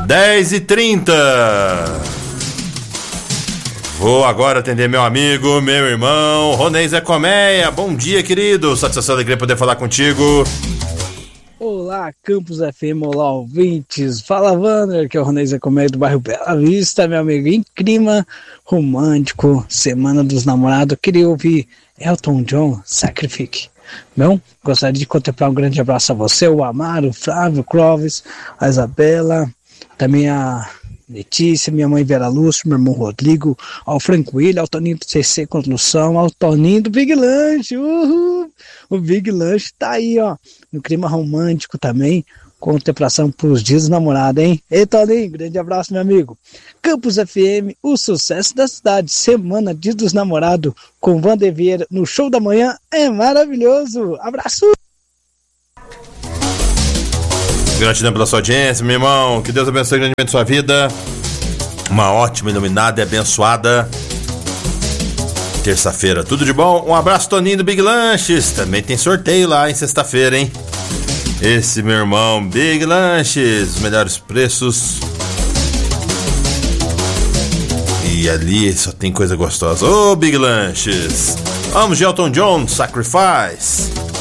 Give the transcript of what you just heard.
10h30. Vou agora atender meu amigo, meu irmão, Ronei Zé Colmeia. Bom dia, querido. Satisfação e alegria poder falar contigo. Olá, Campus FM, olá, ouvintes. Fala, Wander, que é o Ronei Zé Colmeia do bairro Bela Vista, meu amigo. Em clima romântico, Semana dos Namorados, queria ouvir Elton John, Sacrifique. Não? Gostaria de contemplar um grande abraço a você, o Amaro, o Flávio, o Clóvis, a Isabela, também a Letícia, minha mãe Vera Lúcio, meu irmão Rodrigo, ao Franco William, ao Toninho do CC Construção, ao Toninho do Big Lanche, o Big Lanche tá aí, ó, no clima romântico também, contemplação pros dias dos namorados, hein? Ei, Toninho, grande abraço, meu amigo. Campus FM, o sucesso da cidade, Semana Dia dos Namorados, com Wander Vieira no show da manhã, é maravilhoso, abraço! Gratidão pela sua audiência, meu irmão. Que Deus abençoe grandemente sua vida. Uma ótima, iluminada e abençoada terça-feira. Tudo de bom? Um abraço, Toninho do Big Lanches. Também tem sorteio lá em sexta-feira, hein? Esse, meu irmão, Big Lanches. Os melhores preços. E ali só tem coisa gostosa. Ô, Big Lanches. Vamos de Elton John, Sacrifice.